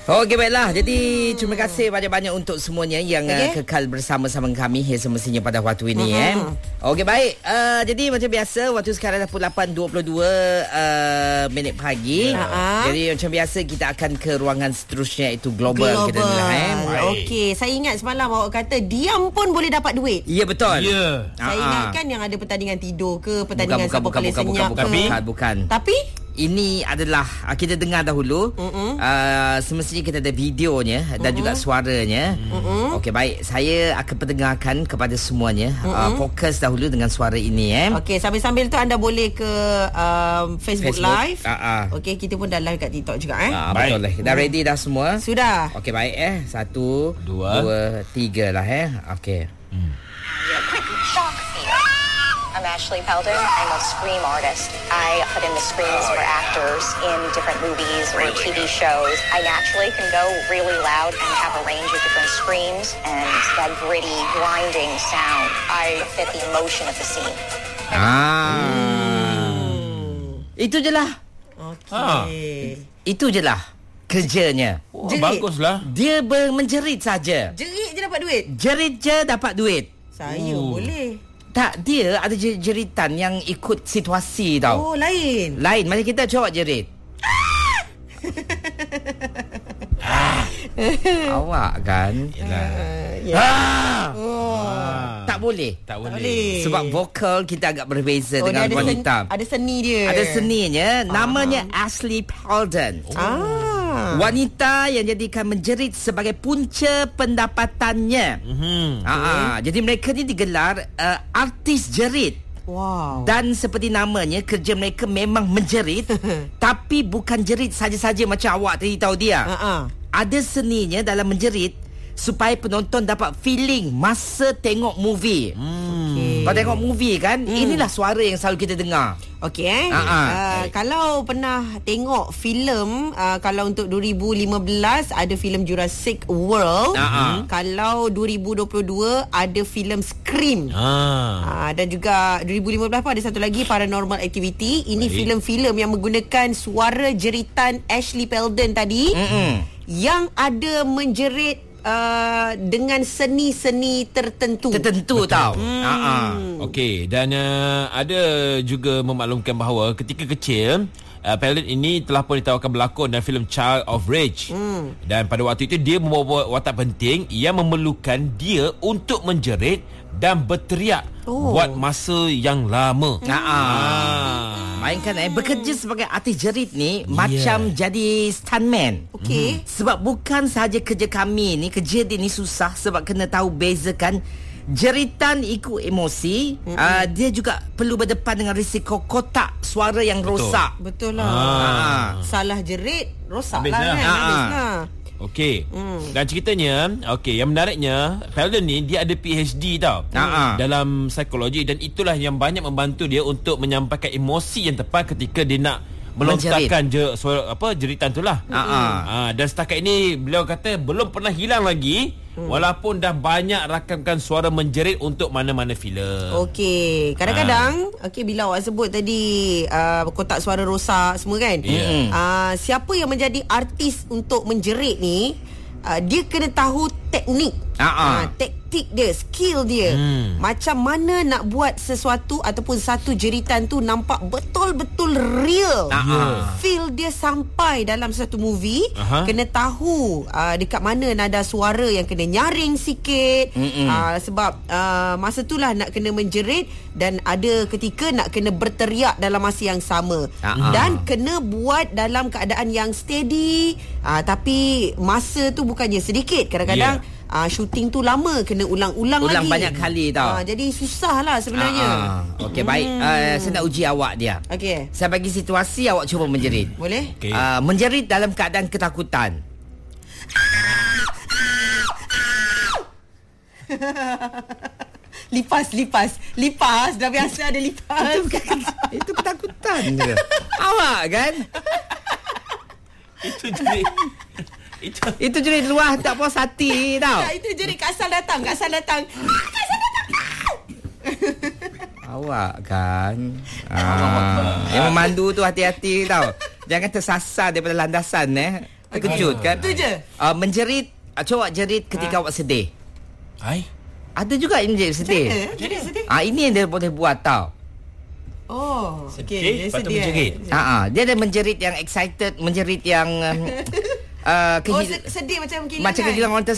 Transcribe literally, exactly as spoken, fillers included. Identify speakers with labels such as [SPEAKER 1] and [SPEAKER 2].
[SPEAKER 1] Okey, baiklah. Jadi terima kasih banyak-banyak untuk semuanya yang okay. uh, kekal bersama-sama kami ya, semestinya pada waktu ini. Uh-huh. eh. Okey, baik. Uh, jadi macam biasa, waktu sekarang dah pukul lapan dua puluh dua uh, minit pagi. Uh-huh. Jadi macam biasa kita akan ke ruangan seterusnya, itu global, global. kita lah. Eh.
[SPEAKER 2] Okey, saya ingat semalam awak kata diam pun boleh dapat duit.
[SPEAKER 1] Ya, betul.
[SPEAKER 3] Ya.
[SPEAKER 2] Saya uh-huh. ingatkan yang ada pertandingan tidur ke, pertandingan
[SPEAKER 1] bukan,
[SPEAKER 2] siapa
[SPEAKER 1] bukan,
[SPEAKER 2] paling
[SPEAKER 1] bukan,
[SPEAKER 2] senyap
[SPEAKER 1] bukan,
[SPEAKER 2] ke.
[SPEAKER 1] bukan, bukan, bukan.
[SPEAKER 2] Tapi
[SPEAKER 1] ini adalah kita dengar dahulu. Uh, semestinya kita ada videonya dan juga suaranya. Okey, baik. Saya akan perdengarkan kepada semuanya. Uh, fokus dahulu dengan suara ini. Eh.
[SPEAKER 2] Okey, sambil-sambil tu anda boleh ke um, Facebook, Facebook Live.
[SPEAKER 1] Uh-uh.
[SPEAKER 2] Okey, kita pun dah live kat TikTok juga. Eh.
[SPEAKER 1] Uh, betul lah. Dah ready dah semua?
[SPEAKER 2] Sudah.
[SPEAKER 1] Okey, baik. eh Satu,
[SPEAKER 3] dua,
[SPEAKER 1] dua tiga lah. eh Okey. Hmm.
[SPEAKER 4] I'm Ashley Peldon. I'm a scream artist. I put in the screams for actors in different movies or T V shows. I naturally can go really loud and have a range of different screams and that gritty, grinding sound. I fit the emotion of the scene.
[SPEAKER 1] Ah. Hmm. Itu je lah.
[SPEAKER 2] Okey.
[SPEAKER 1] Ah. Itu je lah kerjanya.
[SPEAKER 3] Oh, baguslah.
[SPEAKER 1] Dia ber- menjerit saja.
[SPEAKER 2] Jerit je dapat duit.
[SPEAKER 1] Jerit je dapat duit.
[SPEAKER 2] Saya oh. boleh.
[SPEAKER 1] Tak, dia ada jeritan yang ikut situasi tau.
[SPEAKER 2] Oh, lain.
[SPEAKER 1] Lain, macam kita coba jerit. ah. Awak kan?
[SPEAKER 3] Yalah.
[SPEAKER 1] Uh, yeah. ah. Oh. Ah. Tak boleh.
[SPEAKER 3] Tak boleh.
[SPEAKER 1] Sebab vokal kita agak berbeza
[SPEAKER 2] oh,
[SPEAKER 1] dengan
[SPEAKER 2] ada
[SPEAKER 1] wanita.
[SPEAKER 2] Sen, ada seni dia.
[SPEAKER 1] Ada seninya. Namanya
[SPEAKER 2] ah.
[SPEAKER 1] Ashley Peldon.
[SPEAKER 2] Oh. Ah.
[SPEAKER 1] Wanita yang jadikan menjerit sebagai punca pendapatannya. Mm-hmm. Okay. Jadi mereka ni digelar uh, artis jerit.
[SPEAKER 2] Wow.
[SPEAKER 1] Dan seperti namanya, kerja mereka memang menjerit. Tapi bukan jerit saja-saja macam awak tadi tahu dia. Uh-uh. Ada seninya dalam menjerit supaya penonton dapat feeling masa tengok movie. Hmm. Okay. Kalau tengok movie kan, hmm. inilah suara yang selalu kita dengar.
[SPEAKER 2] Okey eh. Uh, kalau pernah tengok filem, uh, kalau untuk dua ribu lima belas ada filem Jurassic World. Uh-huh. Kalau dua ribu dua puluh dua ada filem Scream. Uh. Uh, dan juga dua ribu lima belas pun ada satu lagi Paranormal Activity. Ini Baik. filem-filem yang menggunakan suara jeritan Ashley Peldon tadi. Mm-hmm. Yang ada menjerit Uh, dengan seni-seni tertentu.
[SPEAKER 1] Tertentu Betul. tau. Hmm.
[SPEAKER 3] Uh-huh. Okey, dan uh, ada juga memaklumkan bahawa ketika kecil uh, Peldon ini telah pun ditawarkan berlakon dalam filem Child of Rage. Hmm. Dan pada waktu itu dia membawa watak penting yang memerlukan dia untuk menjerit dan berteriak oh. buat masa yang lama.
[SPEAKER 1] Hmm. Ah. Mainkan eh bekerja sebagai artis jerit ni yeah. macam jadi stuntman.
[SPEAKER 2] Okey.
[SPEAKER 1] Hmm. Sebab bukan sahaja kerja kami ni, kerja dia ni susah sebab kena tahu bezakan jeritan ikut emosi. Mm-hmm. Uh, dia juga perlu berdepan dengan risiko kotak suara yang Betul. rosak.
[SPEAKER 2] Betul lah.
[SPEAKER 1] Ah.
[SPEAKER 2] Salah jerit rosak
[SPEAKER 3] Habis
[SPEAKER 2] lah,
[SPEAKER 3] lah.
[SPEAKER 2] kan.
[SPEAKER 3] Ah.
[SPEAKER 2] Habis lah.
[SPEAKER 3] Okey. Hmm. Dan ceritanya, okey, yang menariknya, Peldon ni dia ada P H D tau. Hmm. Dalam psikologi, dan itulah yang banyak membantu dia untuk menyampaikan emosi yang tepat ketika dia nak melontarkan je suara apa jeritan tu lah. Ha, dan setakat ini beliau kata belum pernah hilang lagi. Hmm. Walaupun dah banyak rakamkan suara menjerit untuk mana-mana filem.
[SPEAKER 2] Okey, kadang-kadang ha. okey bila awak sebut tadi uh, kotak suara rosak semua kan. Yeah. Uh, siapa yang menjadi artis untuk menjerit ni, uh, dia kena tahu teknik. Uh-huh. Uh, taktik dia, skill dia. Hmm. Macam mana nak buat sesuatu ataupun satu jeritan tu nampak betul-betul real. Uh-huh. Feel dia sampai dalam satu movie. Uh-huh. Kena tahu uh, dekat mana nada suara yang kena nyaring sikit. Uh, sebab uh, masa tu lah nak kena menjerit, dan ada ketika nak kena berteriak dalam masa yang sama. Uh-huh. Dan kena buat dalam keadaan yang steady. Uh, tapi masa tu bukannya sedikit. Kadang-kadang yeah. Uh, shooting tu lama, kena ulang-ulang
[SPEAKER 1] Ulang
[SPEAKER 2] lagi.
[SPEAKER 1] banyak kali tau.
[SPEAKER 2] uh, Jadi susah lah sebenarnya.
[SPEAKER 1] uh, Okey, hmm. baik. uh, Saya nak uji awak dia.
[SPEAKER 2] Okey.
[SPEAKER 1] Saya bagi situasi, awak cuba menjerit.
[SPEAKER 2] Boleh?
[SPEAKER 1] Okay. uh, Menjerit dalam keadaan ketakutan.
[SPEAKER 2] Lipas, lipas. Lipas, dah biasa ada lipas.
[SPEAKER 1] Itu bukan, itu ketakutan je. Awak kan?
[SPEAKER 3] Itu jerit. Itu
[SPEAKER 1] itu jerit luah tak puas hati tau.
[SPEAKER 2] Tak, itu jerit kasal datang, kasal datang. Kasal datang.
[SPEAKER 1] Awak kan. Ah, yang memandu tu hati-hati tau. Jangan tersasar daripada landasan eh. Terkejut kan?
[SPEAKER 2] Itu je.
[SPEAKER 1] Uh, menjerit, uh, coba jerit ketika ha. awak sedih.
[SPEAKER 3] Hai.
[SPEAKER 1] Ada juga yang menjerit sedih.
[SPEAKER 2] Jadi sedih.
[SPEAKER 1] Ah, ini yang dia boleh buat tau.
[SPEAKER 2] Oh,
[SPEAKER 3] sedih,
[SPEAKER 2] okey.
[SPEAKER 3] lepas tu menjerit.
[SPEAKER 1] Ah, ah, dia ada menjerit yang excited, menjerit yang um, uh,
[SPEAKER 2] oh, sedih macam kehilangan.
[SPEAKER 1] Macam kehilangan orang